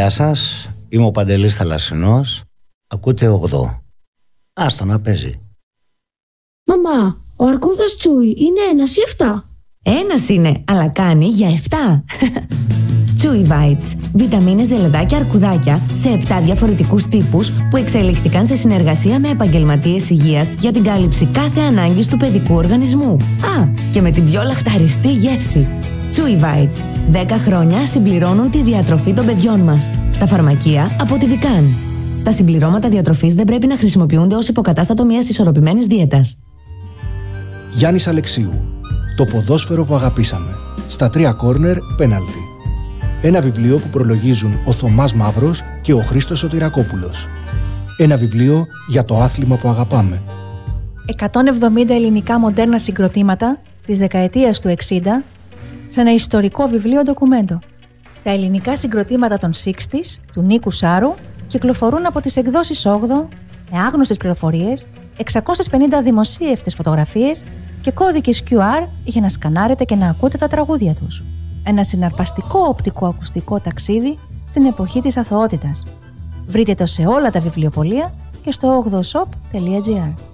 Γεια σας, είμαι ο Παντελής Θαλασσινός. Ακούτε 8. Άστο να παίζει. Μαμά, ο αρκούδας Τσούι είναι 1 ή 7? Ένας είναι, αλλά κάνει για 7. Chewy Bites. Βιταμίνες, ζελεδάκια, αρκουδάκια σε 7 διαφορετικούς τύπους που εξελιχθήκαν σε συνεργασία με επαγγελματίες υγείας για την κάλυψη κάθε ανάγκης του παιδικού οργανισμού. Α, και με την πιο λαχταριστή γεύση. Chewy Bites. 10 χρόνια συμπληρώνουν τη διατροφή των παιδιών μας. Στα φαρμακεία από τη Vican. Τα συμπληρώματα διατροφής δεν πρέπει να χρησιμοποιούνται ως υποκατάστατο μιας ισορροπημένης δίαιτας. Γιάννης Αλεξίου. Το ποδόσφαιρο που αγαπήσαμε. Στα 3 κόρνερ, πέναλτι. Ένα βιβλίο που προλογίζουν ο Θωμάς Μαύρος και ο Χρήστος Σωτηρακόπουλος. Ένα βιβλίο για το άθλημα που αγαπάμε. 170 ελληνικά μοντέρνα συγκροτήματα της δεκαετίας του 60 σε ένα ιστορικό βιβλίο ντοκουμέντο. Τα ελληνικά συγκροτήματα των 60's του Νίκου Σάρου κυκλοφορούν από τις εκδόσεις 8 με άγνωστες πληροφορίες, 650 δημοσίευτες φωτογραφίες και κώδικες QR για να σκανάρετε και να ακούτε τα τραγούδια τους. Ένα συναρπαστικό οπτικό-ακουστικό ταξίδι στην εποχή της αθωότητας. Βρείτε το σε όλα τα βιβλιοπωλεία και στο 8shop.gr.